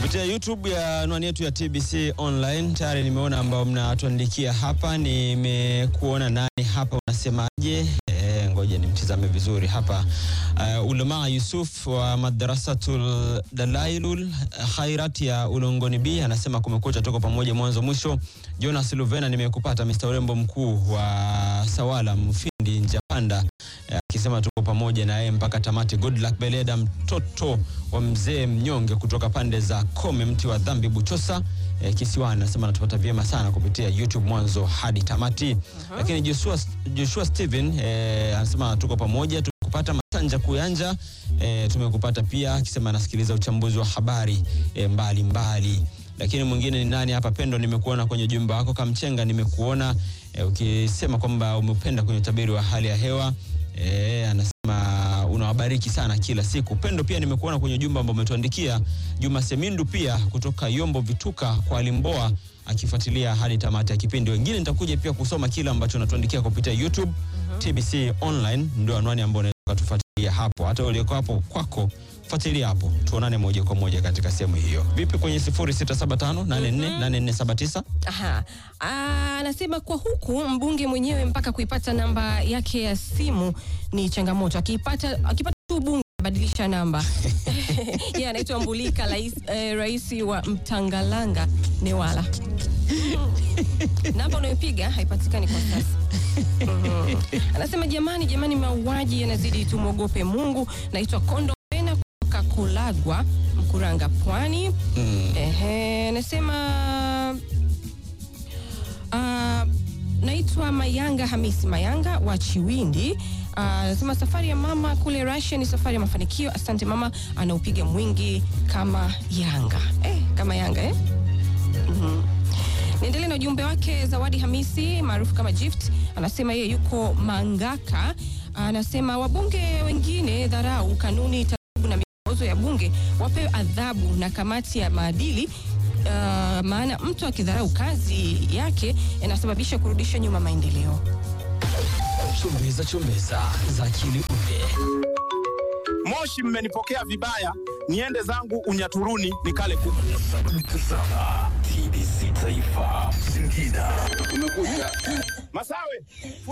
Kupitia YouTube ya anwani yetu ya TBC Online tayari nimeona ambao mnatuandikia hapa. Nimekuona nani hapa, unasemaje? Ngoja nimtizame vizuri hapa. Ulama Yusuf wa Madrasatul Dalailul Khairat ya Ulongoni B anasema kumekucha toka pamoja mwanzo mwisho. Jonas Luvena, nimekupata Mr. Urembo mkuu wa Sawala Mufindi Njapanda, akisema tuko pamoja na yeye mpaka tamati. Good luck Beleda, mtoto wa mzee mnyonge kutoka pande za Kome mti wa dhambi Buchosa Kisiwani, anasema natupata vyema sana kupitia YouTube mwanzo hadi tamati. Lakini Joshua Steven anasema tuko pamoja, tukupata Masanja Kuyanja tumekupata pia, akisema anasikiliza uchambuzi wa habari mbali. Lakini mwingine ni nani hapa? Pendo, nimekuona kwenye jumba wako Kamchenga, nimekuona ukisema kwamba umependa kwenye utabiri wa hali ya hewa. Anasema unawabariki sana kila siku. Pendo, pia nimekuona kwenye jumba ambao umetuandikia. Juma Semindu pia kutoka Yombo Vituka kwa Alimboa akifuatilia hadi tamati ya kipindi. Wengine nitakuja pia kusoma kila ambacho unatuandikia kupitia YouTube. TBC Online ndio anwani ambayo unaweza kutufuatilia hapo. Hata ulioko hapo kwako, fuatilia hapo. Tuonane moja kwa moja katika sehemu hiyo. Vipi kwenye 0675848479? Anasema kwa huku mbunge mwenyewe mpaka kuipata namba yake ya simu ni changamoto. Akipata tu bunge badilisha namba. Yeye anaitwa Mbulika, rais wa Mtangalanga Newala. Namba unayopiga haipatikani kwa sasa. Anasema jamani mauaji yanazidi, tumuogope Mungu. Naitwa Kondo Pena kutoka Kulagwa Mkuranga Pwani. Anasema naitwa Mayanga Hamisi Mayanga wa Chiwindi. Anasema safari ya mama kule Russia ni safari ya mafanikio. Asante mama, anaupiga mwingi kama Yanga. Kama Yanga Niendelee na ujumbe wake. Zawadi Hamisi maarufu kama Gift anasema yeye yuko Mangaka. Anasema wabunge wengine dharau kanuni, taratibu na miongozo ya bunge, wapewe adhabu na kamati ya maadili. Maana mtu akidharau kazi yake inasababisha kurudisha nyuma maendeleo. Chumbeza za Kiliunde. Moshi, mmenipokea vibaya, niende zangu Unyaturuni nikale kuku. TBC Taifa Singida. Masawe.